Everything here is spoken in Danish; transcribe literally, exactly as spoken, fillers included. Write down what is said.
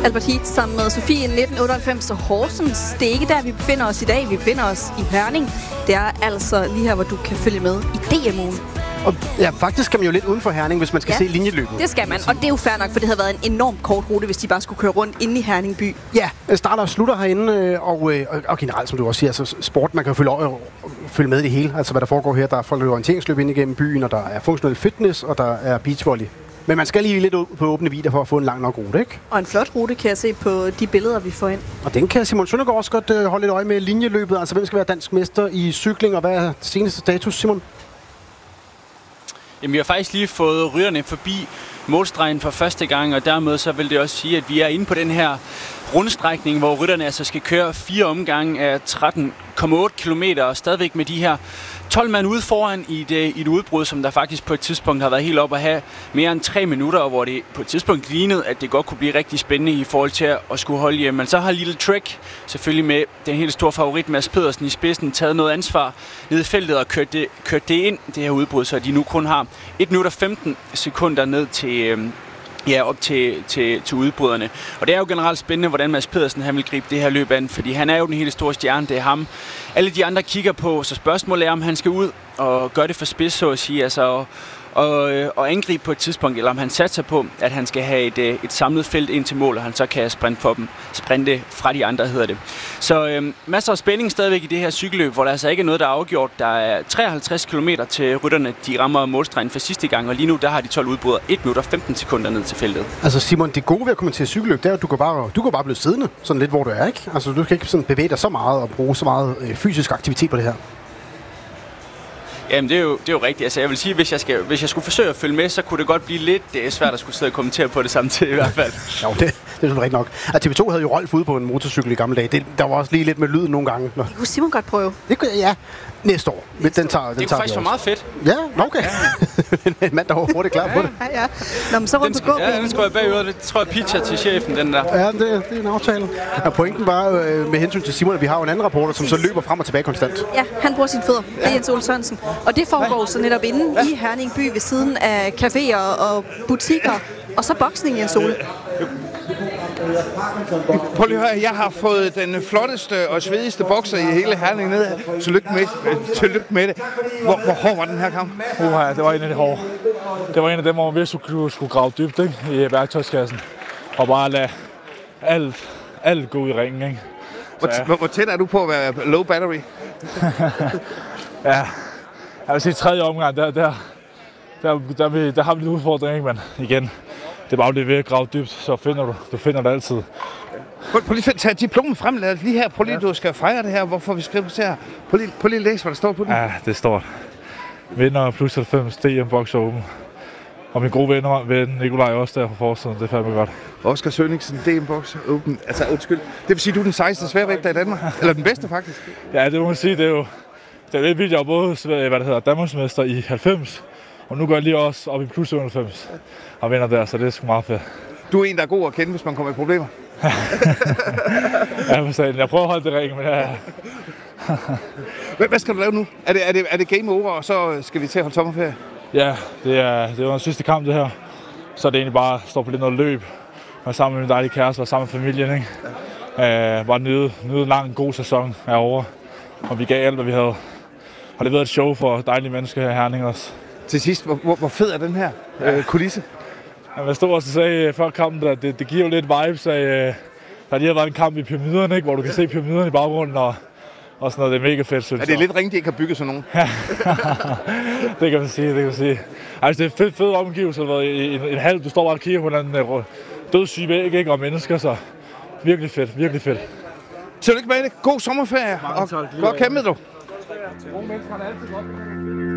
Albert Heat sammen med Sofie nitten otteoghalvfems og Horsens. Det er ikke der, vi befinder os i dag. Vi befinder os i Herning. Det er altså lige her, hvor du kan følge med i D M-ugen. Og ja, faktisk skal man jo lidt uden for Herning, hvis man skal ja, se linjeløbet. Det skal man, og det er jo fair nok, for det havde været en enormt kort rute, hvis de bare skulle køre rundt inde i Herning by. Ja, starter og slutter herinde, og, og, og generelt, som du også siger, altså sport, man kan jo følge, følge med i det hele. Altså hvad der foregår her, der er folk, der løber orienteringsløb ind igennem byen, og der er funktionel fitness, og der er beachvolley. Men man skal lige lidt ud på åbne vidder for at få en lang nok rute, ikke? Og en flot rute kan jeg se på de billeder, vi får ind. Og den kan Simon Søndergaard også godt øh, holde lidt øje med linjeløbet. Altså hvem skal være dansk mester i cykling, og hvad er det seneste status, Simon? Jamen, vi har faktisk lige fået rytterne forbi målstregen for første gang, og dermed så vil det også sige, at vi er inde på den her rundstrækning, hvor rytterne altså skal køre fire omgange af tretten komma otte kilometer, og stadigvæk med de her tolv mand ude foran i et, i et udbrud, som der faktisk på et tidspunkt har været helt op at have mere end tre minutter, og hvor det på et tidspunkt lignede, at det godt kunne blive rigtig spændende i forhold til at skulle holde hjem. Men så har Lille Trek, selvfølgelig med den helt store favorit Mads Pedersen i spidsen, taget noget ansvar ned i feltet og kørt det, kørt det ind, det her udbrud, så de nu kun har et minut og femten sekunder ned til... Øh, Ja, op til, til, til udbryderne. Og det er jo generelt spændende, hvordan Mads Pedersen han vil gribe det her løb an, fordi han er jo den hele store stjerne, det er ham. Alle de andre kigger på, så spørgsmålet er, om han skal ud og gøre det for spids, så at sige, altså og, og, og angribe på et tidspunkt, eller om han satser på, at han skal have et, et samlet felt ind til mål, og han så kan sprinte for dem, sprinte fra de andre, hedder det. Så øhm, masser af spænding stadigvæk i det her cykelløb, hvor der altså ikke er noget, der er afgjort. Der er treoghalvtreds kilometer til rytterne, de rammer målstregen for sidste gang, og lige nu der har de tolv udbrydere et minut og femten sekunder ned til feltet. Altså Simon, det gode ved at komme til cykelløb, det er, at du kan bare, du kan bare blive siddende, sådan lidt hvor du er, ikke? Altså du kan ikke sådan bevæge dig så meget og bruge så meget øh, fysisk aktivitet på det her. Jamen, det er, jo, det er jo rigtigt. Altså, jeg vil sige, hvis jeg, skal, hvis jeg skulle forsøge at følge med, så kunne det godt blive lidt det er svært at skulle sidde og kommentere på det samtidig i hvert fald. Jo, det, det er sådan rigtigt nok. Altså, T V to havde jo Rolf ude på en motorcykel i gamle dage. Det, der var også lige lidt med lyd nogle gange. Nå. Det kunne Simon godt prøve. Det kunne ja. Næste år. Men den tager, den det tager kunne faktisk være meget fedt. Ja, okay. Ja. En mand, der var hurtigt klar på det. Ja, ja. Nå, men så rundt på gåben. Ja, den skal jeg bagud. Det tror jeg pitcher til chefen, den der. Ja, det, det er en aftale. Og pointen var øh, med hensyn til Simon, at vi har jo en anden rapporter, som så løber frem og tilbage konstant. Ja, han bruger sine fødder. Det er Jens Ole Sørensen. Og det foregår så netop inde i Herning by ved siden af caféer og butikker. Og så boksning, Jens Ole. Prøv lige at høre, jeg har fået den flotteste og svedigste bokser i hele Herning ned. Tillykke med, tillykke med det. Hvor, hvor hård var den her kamp? Uha, det var en af de hårde. Det var en af dem, hvor man virkelig skulle, skulle grave dybt, ikke? I værktøjskassen. Og bare lade alt, alt gå ud i ringen, ikke? Hvor, ja. hvor, hvor tæt er du på at være low battery? Ja, jeg vil sige tredje omgang, der, der, der, der, der, der har vi lidt udfordring, ikke? Men igen, det er bare det ved at grave dybt, så finder du, du finder det altid. Prøv, prøv lige at tage diplomet frem, lad lige her, prøv lige, du skal fejre det her, hvorfor vi skriver på her. Prøv lige, prøv lige at læse, hvad der står på den. Ja, det står vinder plus halvfems D M Box Open. Og min gode venner, ven Nikolaj også der på forsiden, det er fandme godt. Oscar Sønningsen, D M Box Open, altså undskyld. Det vil sige, at du er den sekstende sværvægter i Danmark, eller den bedste faktisk. Ja, det må man sige, det er jo det er lidt vildt, jeg er både hvad det hedder, Danmarksmester i halvfems, og nu går jeg lige også op i plus halvfems og vinder der, så det er sgu meget fedt. Du er en, der er god at kende, hvis man kommer i problemer. Ja, for jeg prøver at holde det ring, men jeg... hvad, hvad skal du lave nu? Er det, er, det, er det game over, og så skal vi til at holde sommerferie? Ja, det er, det var den sidste kamp, det her. Så er det egentlig bare at stå på lidt noget løb, være sammen med min dejlige kæreste, være sammen med familien, ikke? Ja. Uh, bare nyde, nyde en lang, god sæson herovre. Og vi gav alt, hvad vi havde. Har leveret et show for dejlige mennesker her i Herning også. Til sidst, hvor, hvor, hvor fed er den her ja. øh, kulisse? Ja, jeg stod også og sagde før kampen, at det, det giver jo lidt vibes af, øh, der lige har været en kamp i pyramiderne, ikke? Hvor du kan se pyramiderne i baggrunden og, og sådan noget. Det er mega fedt, synes jeg. Er det lidt ringe, de ikke har bygget sådan nogen? Ja, det kan man sige, det kan man sige. Altså, det er fedt, fedt omgivelse, at en, en, en halv, du står bare og kigger på den uh, dødssyge væg, ikke? Og mennesker, så virkelig fedt, virkelig fedt. Tillykke med det. God sommerferie, og godt kæmpet, du. Nogle mennesker har altid godt.